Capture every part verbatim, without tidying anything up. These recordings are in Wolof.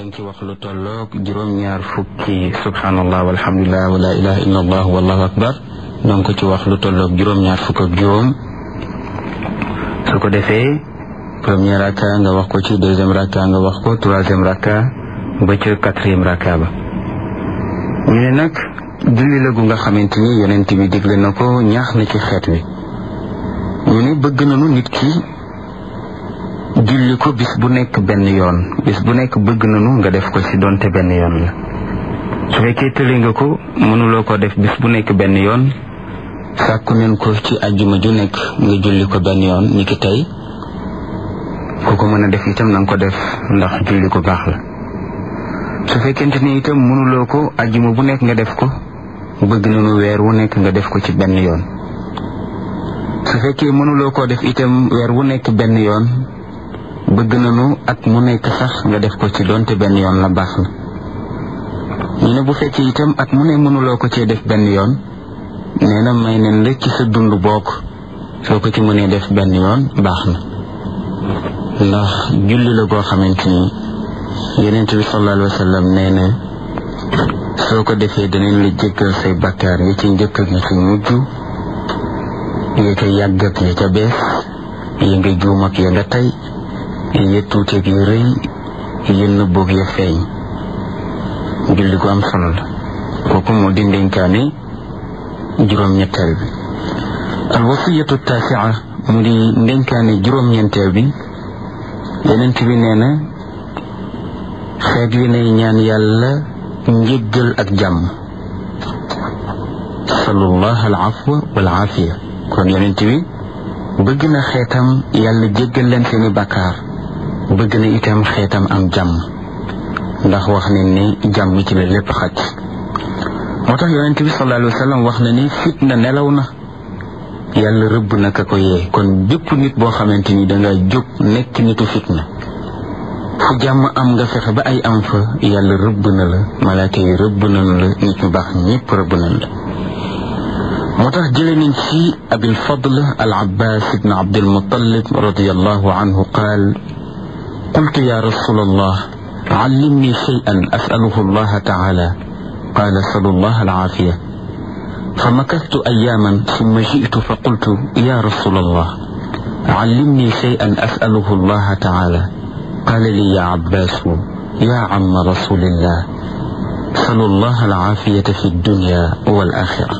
danga ci wax lu tolloog juróom-ñaar fukki subhanallah walhamdulillah wa la ilaha illa allah wallahu akbar danga ko ci wax lu tolloog juróom-ñaar fukk ak juróom su ko defee premier raka nga wax ko ci deuxième raka nga wax ko troisième raka ba ci quatrième raka ba ñu ne nag julli la gu nga xamante ni yonent bi digle na ko ñaax na ci xeet wi ñu ne bëgg nañu nit ki julli ko bis bu nekk benn yoon bis bu nekk bëgg nañu nga def ko ci donte benn yoon la su fekkee tële nga ko mënuloo ko def bis bu nekk benn yoon sàkku neen ko ci àjjuma ju nekk nga julli ko benn yoon ni ki tey ku ko mën a def itam na nga ko def ndax julli ko baax la su fekkente ni itam mënuloo ko àjjuma bu nekk nga def ko bëgg nañu weer wu nekk nga def ko ci benn yoon su fekkee mënuloo koo def itam weer wu nekk benn yoon bëgg nañu at mu nekk sax nga def ko ci donte benn yoon la baax na ñu ne bu fekkee itam at mu ne mënuloo ko cee def benn yoon nee na may neen la ci sa dund bokk soo ko ci mënee def benn yoon baax na ndax julli la goo xamante ni yonent bi sallallahu alayhi wa sallam nee na soo ko defee danañ la jéggal say bakkaar yi ci njëkk ak yi ci mujj yi ca yàgg ak yi ca bees yi nga juum ak ya nga tey yi tuuti ak yi rëy yi nëbboog ya feeñ julli gu am solo la kooku moo di ndénkaane juróom-ñetteel bi al wasiyatu taasia mu di ndénkaane juróom-ñeenteel bi yonent bi nee na xeet wi nay ñaan yàlla njéggal ak jàmm salullah al afwa wal aafiya kon yonent bi bëgg na xeetam yàlla jéggal leen seeni bàkkaar bëgg na itam xeetam am jàmm ndax wax ne ni jàmm ci la lépp xaj moo tax yonent bi sallallahu alayhi wa sallam wax na ni fitna nelaw na yàlla rëbb na ka ko yee kon bépp nit boo xamante ni danga jóg nekk nitu fitna fu jàmm am nga fexe ba ay am fa yàlla rëbb na la malaaka yi rëbb nañu la nit ñu baax ñépp rëbb nañu la moo tax jële nañ ci abil fadl al abbas ibn abdul muttalib radiyallahu anhu qaal qultu ya rasul allah allimni shay'an as'aluhu allah ta'ala qala salullah al afiya فمكثت أياما ثم جئت فقلت يا رسول الله علمني شيئا أسأله الله تعالى قال لي يا عباس يا عم رسول الله سل الله العافية في الدنيا والآخرة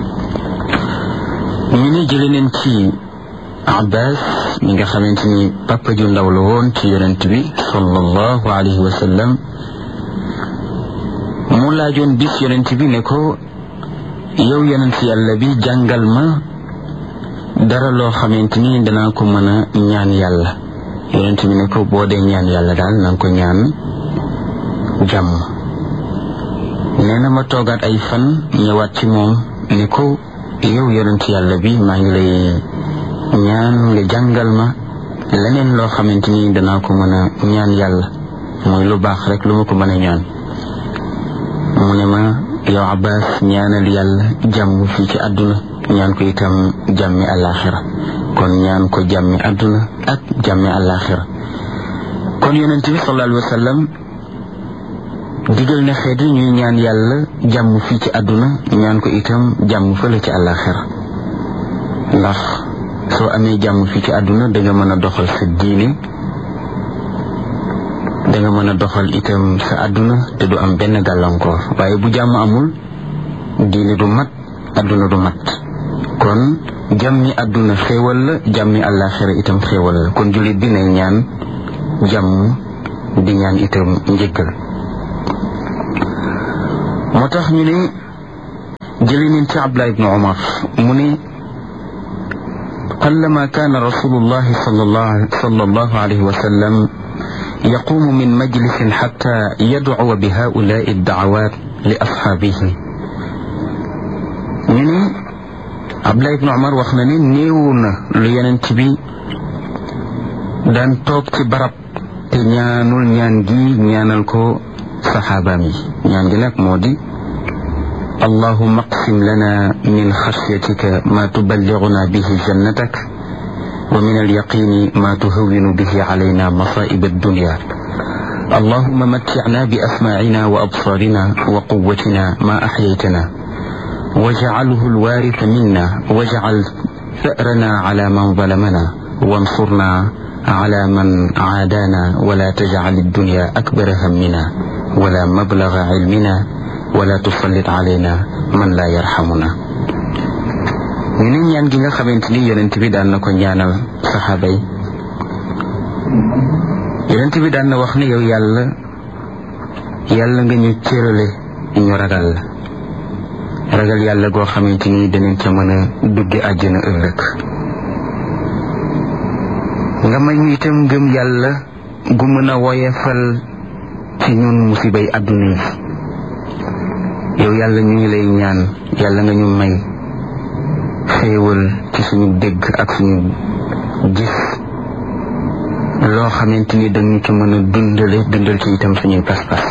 من جلن تي عباس من خمنتني بابا جون دولون تي يرنتبي صلى الله عليه وسلم مولا جون بيس يرنتبي نكو yow yonent yàlla bi jàngal ma dara loo xamante ni danaa ko mën a ñaan yàlla yonent bi ne ko boo dee ñaan yàlla daal na nga ko ñaan jàmm nee na ma toogaat ay fan ñëwaat ci moom ne ko yow yonent yàlla bi maa ngi lay ñaan nga jàngal ma leneen loo xamante ni danaa ko mën a ñaan yàlla mooy lu baax rek lu ma ko mën a ñaan mu ne ma yow Abbas ñaanal yàlla jàmm fii ci àdduna ñaan ko itam jàmmi àllaaxira kon ñaan ko jàmmi àdduna ak jàmmi àllaaxira kon yonent bi sallallahu alayhi wa sallam digal na xeet yi ñuy ñaan yàlla jàmm fii ci àdduna ñaan ko itam jàmm fële ci àllaaxira ndax soo amee jàmm fii ci àdduna danga mën a doxal sa diine danga mën a doxal itam sa àdduna te du am benn gàllankoor waaye bu jàmm amul diine du mat àdduna du mat kon jàmmi àdduna xéewal la jàmmi àllaaxira itam xéewal la kon jullit bi ne ñaan jàmm di ñaan itam njëggal moo tax ñu ne jëli nañ ci Abdullah ibn Umar mu ne qallama kaana rasulullahi sallallahu alayhi wa sallam يقوم من مجلس حتى يدعو بهؤلاء الدعوات لأصحابه يعني عبد الله بن عمر وخناني نيونا ليننتبي دان توك تي براب تي ñaanul ñaan gi ñaanal ko saxaaba mi ñaan gi nag moo di اللهم اقسم لنا من خشيتك ما تبلغنا به جنتك ومن اليقين ما تهون به علينا مصائب الدنيا اللهم متعنا بأسماعنا وأبصارنا وقوتنا ما أحييتنا واجعله الوارث منا واجعل ثأرنا على من ظلمنا وانصرنا على من عادانا ولا تجعل الدنيا أكبر همنا ولا مبلغ علمنا ولا تسلط علينا من لا يرحمنا. ñu ne ñaan gi nga xamante ni yonent bi daan na ko ñaanal saxaaba yi, yonent bi daan na wax ne yow yàlla yàlla nga ñu cërale ñu ragal la ragal yàlla goo xamante ni danañ ca mën a dugge àjjana ëllëg, nga may ñu itam gëm yàlla gu mën a woyefal ci ñun musibay àdduna yi. yow yàlla ñu ngi lay ñaan yàlla nga ñu may xéewal ci suñu dégg ak suñu gis loo xamante ni dañu ci mën a dundale dundal ci itam suñuy pas-pas.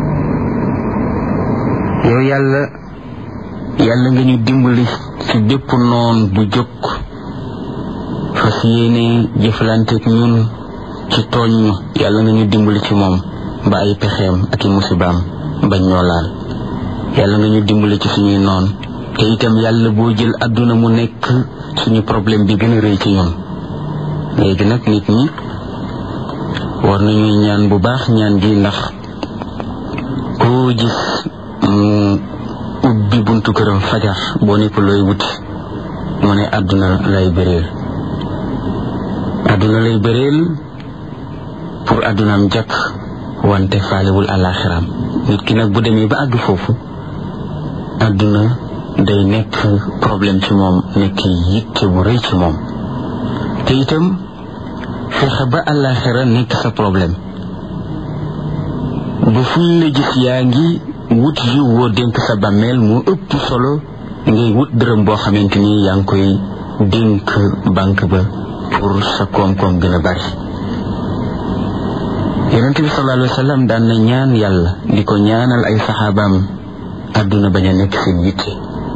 yow yàlla yàlla nga ñu dimbali ci bépp noon bu jóg fas yéene jëflanteeg ñun ci tooñ ñu, yàlla nga ñu dimbali ci moom ba ay pexeem ak i musibaam bañ ñoo laal. yàlla nga ñu dimbali ci suñuy noon te itam yàlla boo jël àdduna mu nekk suñu problème bi gën a rëy ci ñun. léegi nag nit ñi war nañuy ñaan bu baax ñaan gi, ndax koo gis mu ubbi buntu këram fajar boo nekk looy wuti mu ne àdduna lay bëreel àdduna lay bëreel pour àddunaam jàkk wante faalewul àllaaxiraam. nit ki nag bu demee ba àgg foofu àdduna day nekk problème ci moom, nekk yitte bu rëy ci moom, te itam fexe ba àllaaxira nekk sa problème ba fuñ la gis yaa ngi wut yu woo dénk sa bàmmeel mu ëpp solo ngay wut dërëm boo xamante ni yaa ngi koy dénk banque ba pour sa koom-koom gën a bari. yonent bi sallallahu alayhi wa sallam daan na ñaan yàlla di ko ñaanal ay saxaabaam àdduna bañ a nekk seen yitte.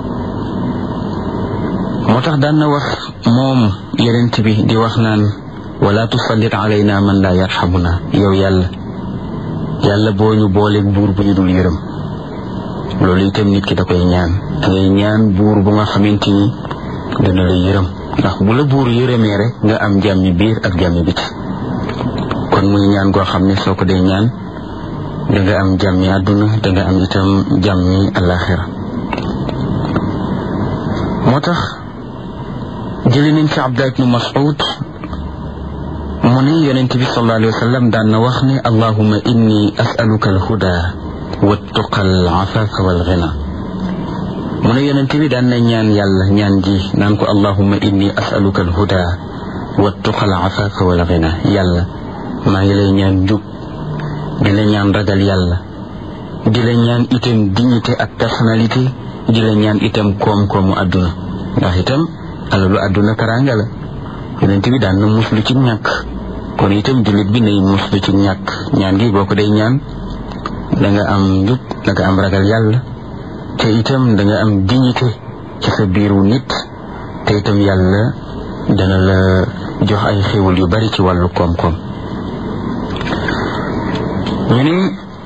moo tax daan na wax moom yonent bi di wax naan wala tusallit alayna man la yarhamuna. yow yàlla yàlla boo ñu booleeg buur bu ñu dul yërëm. loolu itam nit ki da koy ñaan, ngay ñaan buur bu nga xamante ni dana la yërëm, ndax bu la buur yërëmee rek nga am jàmmi biir ak jàmmi biti. kon muy ñaan goo xam ne soo ko dee ñaan da nga am jàmmi àdduna, da nga am itam jàmmi àllaaxira. moo tax jëli nañ ci Abdullah ibn Mas'ud mu ne yonent bi sallallahu alayhi wa sallam daan na wax ne allahumma inni as'aluka al-huda wattuqa al-afafa wal-ghina. mu ne yonent bi daan na ñaan yàlla ñaan gi naan ko allahumma inni as'aluka al-huda wattuqa al-afafa wal-ghina. yàlla maa ngi lay ñaan njub, di la ñaan ragal yàlla, di la ñaan itam dignité ak personnalité, di la ñaan itam koom-koomu àdduna, ndax itam alalu àdduna teraanga la. yonent bi daan na muslu ci ñàkk, kon itam jullit bi nay muslu ci ñàkk. ñaan gi boo ko day ñaan da nga am njub, da nga am ragal yàlla, te itam da nga am dignité ci sa biiru nit, te itam yàlla dana la jox ay xéewal yu bari ci wàllu koom-koom. ñu ne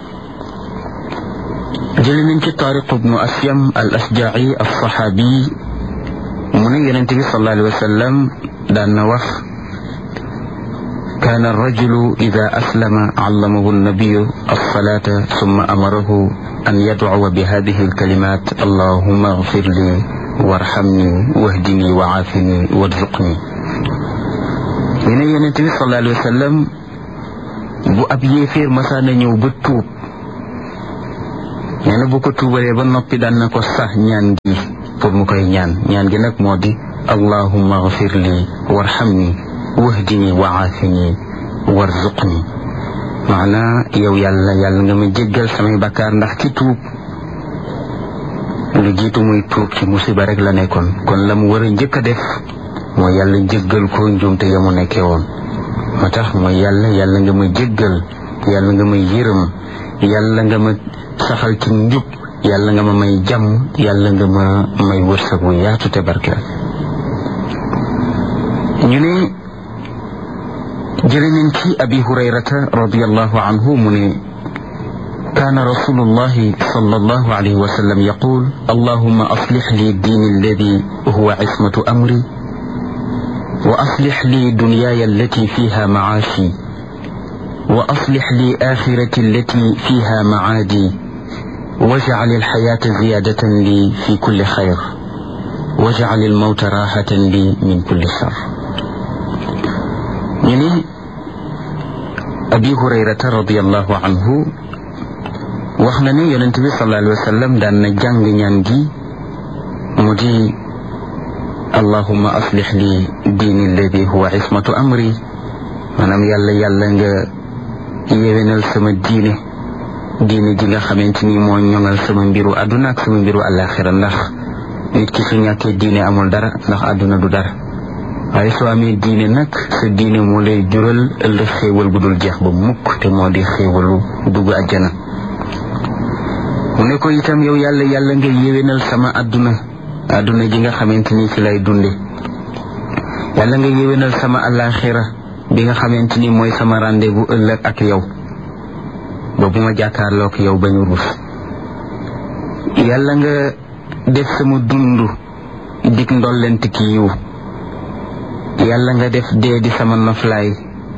jëli nañ ci Taariq ibnu Asyam al Asja'i as-saxaabi mu ne yonent bi sallallahu alayhi wa sallam daan na wax kaana ar-rajulu idaa aslama allamahu an-nabiyyu as-salaata summa amarahu an yad'uwa bi haadihi al-kalimaat allahumma ighfir li warhamni wahdini wa aafini warzuqni. ñu ne yonent bi sallallahu alayhi wa sallam bu ab yéeféer masaana ñëw ba tuub, nee na bu ko tuubalee ba noppi daan na ko sax ñaan gi pour mu koy ñaan. ñaan gi nag moo di allahumma ighfir li warhamni wahdini wa aafini warzuqni. maanaa yow yàlla yàlla nga ma jéggal samay bakkaar, ndax ci tuub lu jiitu muy tuub ci musiba rek la nekkoon, kon la mu war a njëkk a def mooy yàlla jéggal ko njuumte ya mu nekkee woon. moo tax mooy yàlla yàlla nga ma jéggal, yàlla nga ma yërëm, yàlla nga ma saxal ci njub, yàlla nga ma may jàmm, yàlla nga ma may wërsëg bu yaatu te barkeel. ñu ne جلن في أبي هريرة رضي الله عنه من كان رسول الله صلى الله عليه وسلم يقول اللهم أصلح لي الدين الذي هو عصمة أمري وأصلح لي دنياي التي فيها معاشي وأصلح لي آخرتي التي فيها معادي واجعل الحياة زيادة لي في كل خير واجعل الموت راحة لي من كل شر. يعني أبي هريرة رضي الله عنه وخناني يونتبي صلى الله عليه وسلم دان جانغ ñangi مودي اللهم أصلح لي دين الذي هو عصمة أمري manam yalla yalla nga yewenal sama diine diine ji nga xamanteni mo ñongal sama mbiru aduna ak sama mbiru alakhirah ndax nit ki su ñaké diine amul dara ndax aduna du dara ay so amé diine nak sa diine mo lay jural ëllëg xéewal bu dul jeex ba mukk te mo di xéewalu dugg aljana mu ne ko itam yow yalla yalla nga yewenal sama aduna aduna ji nga xamanteni ci lay dundé yalla nga yewenal sama alakhirah bi nga xamanteni moy sama rendez-vous ëllëg ak yow ba buma jàkkaarloo ak yow bañu rus yalla nga def sama dundu dik ndollent ki yiw yalla nga def dee di sama noflaay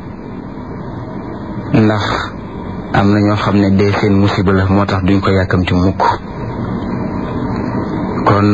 ndax am na ñoo xam ne dee seen musiba la moo tax duñ ko yàkkamti mukk kon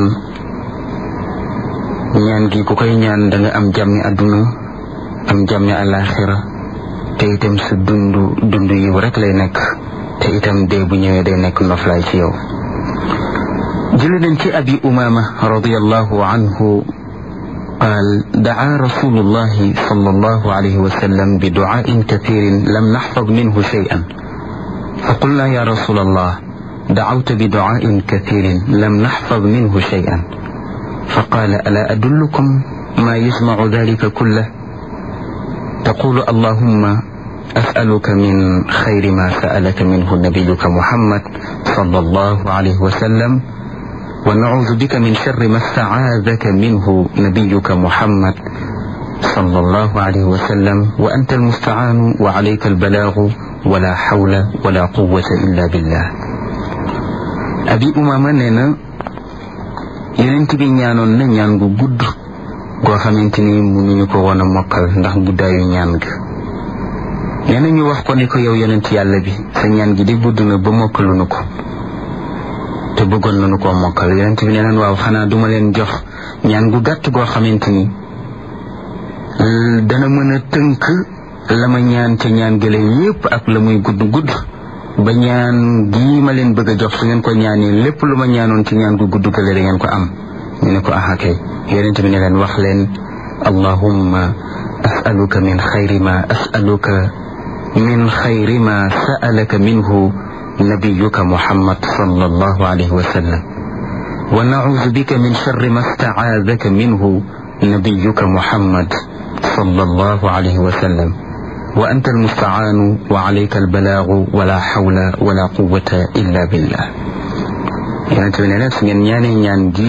ñaan gi ku koy ñaan da nga am jàmmi àdduna am jàmmi alaxira te itam sa dundu dundu yiw rek lay nekk te itam dee bu ñëwee day nekk noflaay ci yow. jële nañ ci abi umama radiyallahu anhu قال دعا رسول الله صلى الله عليه وسلم بدعاء كثير لم نحفظ منه شيئا فقلنا يا رسول الله دعوت بدعاء كثير لم نحفظ منه شيئا فقال ألا أدلكم ما يجمع ذلك كله تقول اللهم أسألك من خير ما سألك منه نبيك محمد صلى الله عليه وسلم ونعوذ بك من شر ما استعاذك منه نبيك محمد صلى الله عليه وسلم وأنت المستعان وعليك البلاغ ولا حول ولا قوة إلا بالله. أبي أمامة نينا ينتبه ñaanon na ñaan gu gudd go xamanteni mënuñu ko wona mokkal ndax guddaayu ñaan ga neena ñu wax ko ne ko yow yonent yàlla bi sa ñaan gi di gudd na ba mokkaluñu ko te bëggon nañu ko mokkal yonent bi neena waaw xana duma leen jox ñaan gu gàtt go xamanteni dana mëna teunk lama ñaan ci ñaan gële yépp ak lamuy gudd gudd ba ñaan gi ma leen bëgg jox su ngeen ko ñaané lépp luma ñaanon ci ñaan gu gudd gële da ngeen ko am ñu ne ko aha kay yonent bi ne leen wax leen allahumma as'aluka min khayri ma as'aluka min khayri ma sa'alaka minhu نبيك محمد صلى الله عليه وسلم ونعوذ بك من شر ما استعاذك منه نبيك محمد صلى الله عليه وسلم وأنت المستعان وعليك البلاغ ولا حول ولا قوة إلا بالله. يعني تبني ناس من يعني ينجي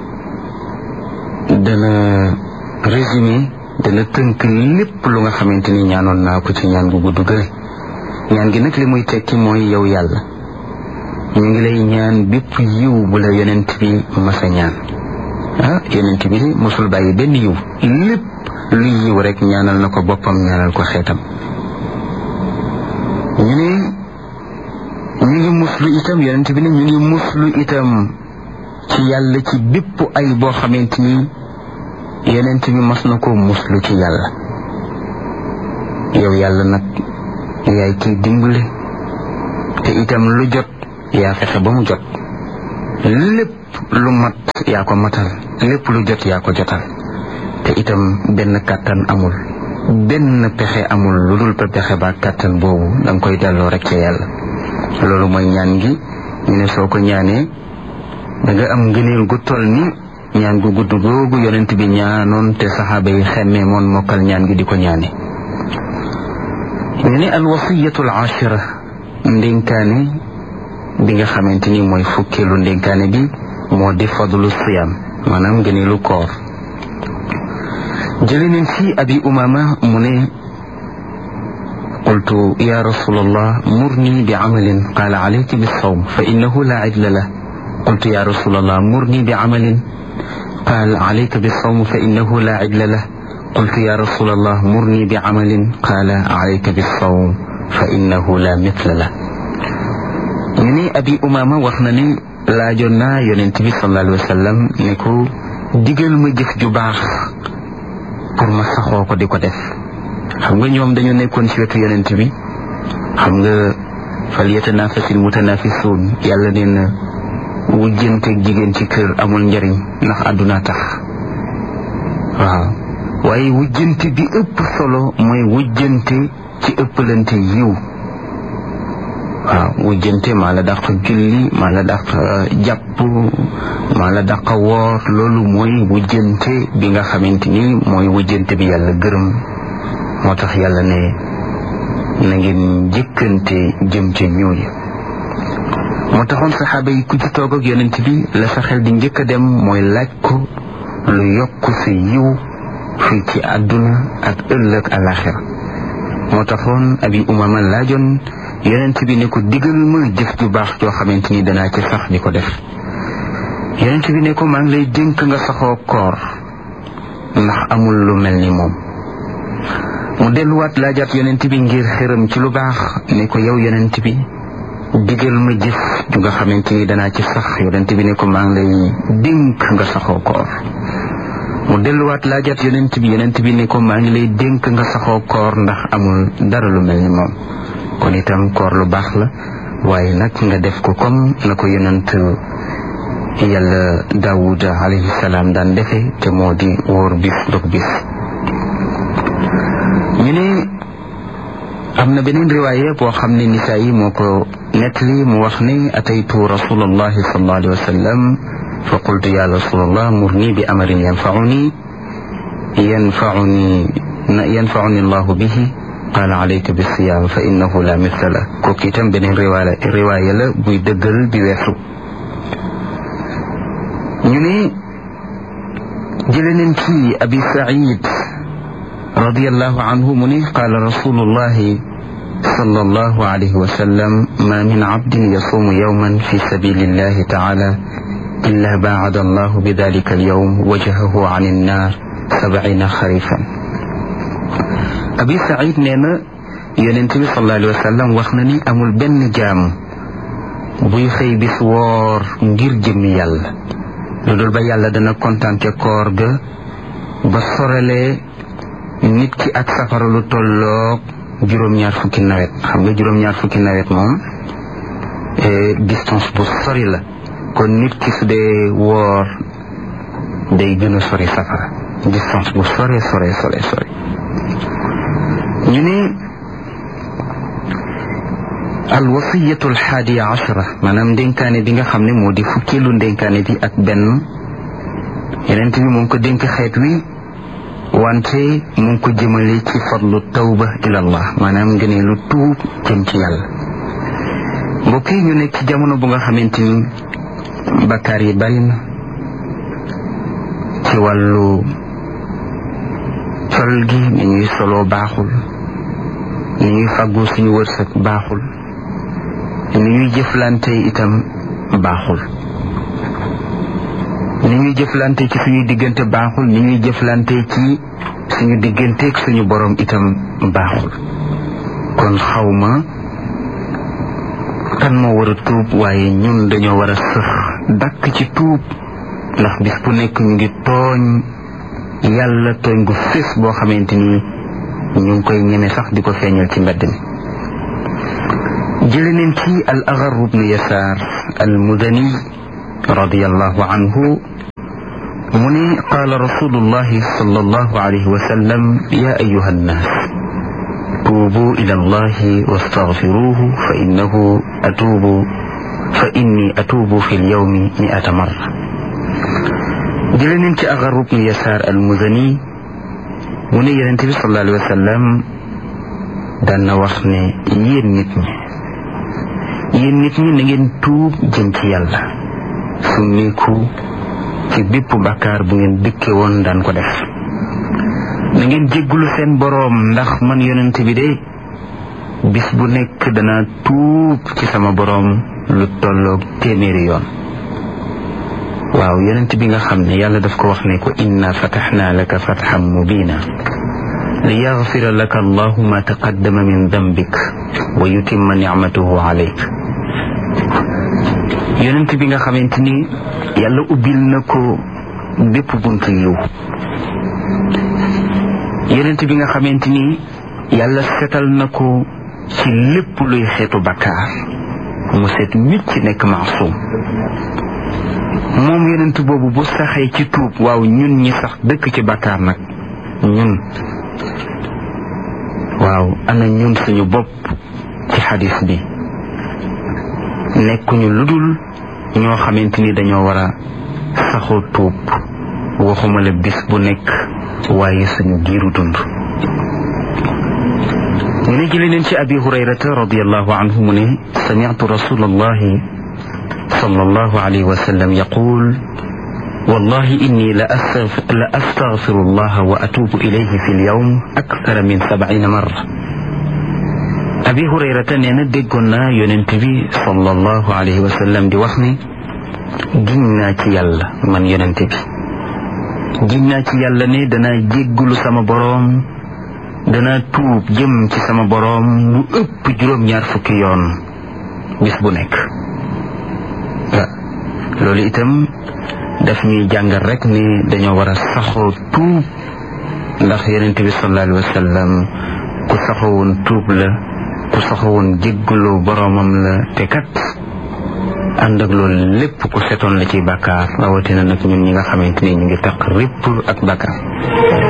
دنا رزمي دنا تنكلب لغا خمنتني ñaanon na ko ci ñaan gu guddu gële ñaan gi nak li muy tekki moy yow yalla ñu ngi lay ñaan bépp yiw bu la yonent bi massa ñaan ah yonent bi musul bayyi ben yiw lepp lu yiw rek ñaanal nako bopam ñaanal ko xetam ñu ne ñu ngi muslu itam yonent bi ne ñu ngi muslu itam ci yalla ci bépp ay bo xamanteni yonent bi mas nako muslu ci yalla yow yalla nak yaay ki dimbulé te itam lu jot yaa fexe ba mu jot lépp lu mat yaa ko matal lépp lu jot yaa ko jotal te itam benn kàttan amul benn pexe amul lu dul pexe ba kàttan boobu danga koy delloo rek ca yàlla loolu mooy ñaan gi ñu ne soo ko ñaanee da nga am ngëneel gu toll ni ñaan gu gudd googu yonent bi ñaanoon te saxaaba yi xemmee moon mokkal ñaan gi di ko ñaane ñu ne al wasiyatul ashira ndénkaane bi nga xamante ni mooy fukkeelu ndénkaane bi moo di fadlu siyam maanaam ngëneelu koor jële nañ ci abi umama mu ne qultu ya rasulallah murni bi amalin qaala alayka bis-sawm fa innahu la idla lah qultu ya rasulallah murni bi amalin qaala alayka bis-sawm fa innahu la idla lah qultu ya rasulallah murni bi amalin qaala alayka bis-sawm fa innahu la mithla lah. ñu ne Abi Umaama wax na ni laajoon naa yonent bi sallallahu alayhi wa sallam ne ko digal ma jëf ju baax pour ma saxoo ko di ko def. xam nga ñoom dañu nekkoon ci wetu yonent bi, xam nga fal yatanaafasil mutanaafisuun, yàlla nee na wujjanteeg jigéen ci kër amul njariñ ndax àdduna tax. waaw waaye wujjante bi ëpp solo mooy wujjante ci ëppalante yiw. waaw wujjante maa la dàq julli, maa la dàq jàpp, maa la dàq woor, loolu mooy wujjante bi nga xamante ni mooy wujjante bi yàlla gërëm. moo tax yàlla ne na ngeen jëkkante jëm ca ñooñu. moo taxoon saxaaba yi ku ci toog ak yonent bi la sa xel di njëkk a dem mooy laaj ko lu yokk sa yiw fii ci àdduna ak ëllëg alaxira. moo taxoon Abi Umaama laajoon yonent bi ne ko digal ma jëf ju baax joo xamante ni danaa ci sax di ko def. yonent bi ne ko maa ngi lay dénk nga saxoo koor ndax amul lu mel ni moom. mu delluwaat laajaat yonent bi ngir xëram ci lu baax ne ko yow yonent bi digal ma jëf ju nga xamante ni danaa ci sax. yonent bi ne ko maa ngi lay dénk nga saxoo koor. mu delluwaat laajaat yonent bi yonent bi ne ko maa ngi lay dénk nga saxoo koor ndax amul dara lu mel ni moom. kon itam koor lu baax la, waaye nag nga def ko comme na ko yonent yàlla Daawuda alayhi salaam daan defe, te moo di wóor bis dog bis. ñu ne am na beneen riwaaya boo xam ne Nisaa'i moo ko nettali, mu wax ne ataytu rasulallahi sallallahu alayhi wa sallam fa qultu ya rasulallah murni bi amrin yanfa'uni yanfa'uni yanfa'uni allahu bihi qaala alayka bis-siyaam fa innahu la mithla lah. kooku itam beneen riwaaya riwaaya la buy dëggal bi weesu. ñu ne jële nañ ci Abi Saïd radiyallahu anhu mu ne qaala rasulullahi sallallahu alayhi wa sallam ma min abdin yasuumu yawman fi sabilillahi ta'ala illa baa'ada allahu bi dhalika al-yawm wajhahu 'ani an-naar sab'iina xarifan. Abi Saïd nee na yonent bi sallallahu alayhi wa sallam wax na ni amul benn jaam buy xëy bis woor ngir jëmmi yàlla lu dul ba yàlla dana kontaan ca koor ga ba sorelee nit ki ak safara lu tolloog juróom-ñaar fukki nawet. xam nga juróom-ñaar fukki nawet moom distance bu sori la, kon nit ki su dee woor day gën a sori safara, distance bu sore sore sore sori. ñu ne al wasiyatu al haadiya ashara, maanaam ndénkaane bi nga xam ne moo di fukkeelu ndénkaane bi ak benn, yeneen bi mu ngi ko dénk xeet wi, wante mu ngi ko jëmale ci fadlu tawba ila allah, maanaam ngënee lu tuub jëm ci yàlla. mbokk yi ñu nekk ci jamono bu nga xamante ni bakkaar yi bari na ci wàllu col gi, ni ñuy soloo baaxul, ni ñuy fàggu suñu wërsëg baaxul, ni ñuy jëflante itam baaxul, ni ñuy jëflante ci suñu diggante baaxul, ni ñuy jëflante ci suñu digganteeg suñu borom itam baaxul. kon xawma kan moo war a tuub, waaye ñun dañoo war a sëx dakk ci tuub, ndax bis bu nekk ñu ngi tooñ yàlla tooñ gu fés boo xamante ni ñu ngi koy ñeme sax di ko feeñal ci mbedd mi. jële neen ci al Agharr ibn Yasaar al Mudani radiyallahu anhu mu ne qaala rasulullahi sallallahu alayhi wa sallam ya ayyuha nnaas tuubu ila allahi wastaghfiruhu fa innahu atuubu fa inni atuubu fi lyawmi mi'ata marra. jële neen ci Agharr ibn Yasaar al Mudani mu ne yonent bi sallallahu alayhi wa sallam daan na wax ne yéen nit ñi yéen nit ñi na ngeen tuub jëm ci yàlla, summeeku ci bépp bàkkaar bu ngeen dëkke woon daan ko def. na ngeen jéggulu seen boroom, ndax man yonent bi de bis bu nekk danaa tuub ci sama boroom lu tolloog téeméeri yoon. waaw yonent bi nga xam ne yàlla daf ko wax ne ko inna fataxnaa laka fatxan mubiina li yaxfira laka allahu ma taqaddama min dambik wa yutimma nicmatahu alayk. yonent bi nga xamante ni yàlla ubbil na ko bépp buntu yiw. yonent bi nga xamante ni yàlla setal na ko ci lépp luy xeetu bakkaar mu set wicc nekk maasum. moom yonent boobu bu saxee ci tuub waaw ñun ñi sax dëkk ci bakkaar nag ñun waaw ana ñun suñu bopp ci xadis bi nekkuñu lu dul ñoo xamante ni dañoo war a saxoo tuub waxuma la bis bu nekk waaye suñu giiru dund. ñu ne jële neen ci abi hurayrata radiallahu anhu mu ne sami'tu rasulallahi sallallahu alayhi wa sallam yaqul wallahi inni la astaghfiru allaha wa atubu ilayhi fi lyawm akthara min sab'ina marra. abi hurayrata nee na déggoon naa yonent bi sallallahu alayhi wa sallam di wax ne giñ naa ci yàlla man yonent bi giñ naa ci yàlla ne danaa jéggulu sama boroom danaa tuub jëm ci sama boroom lu ëpp juróom-ñaar fukki yoon bis bu nekk. waaw loolu itam daf ñuy jàngal rek ni dañoo war a saxoo tuub ndax yonent bi sallallahu alayhi wa sallam ku saxoo woon tuub la ku saxoo woon jéggalu boroomam la te kat ànd ak loolu lépp ku setoon la ci bàkkaar rawatina nag ñun ñi nga xamante ni ñu ngi taq répp ak bàkkaar.